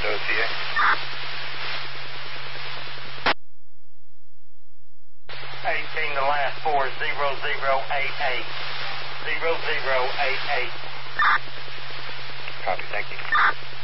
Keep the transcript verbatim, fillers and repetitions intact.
to O T A. eighteen, the last four, zero zero eight eight. zero zero eight eight. Copy, thank you.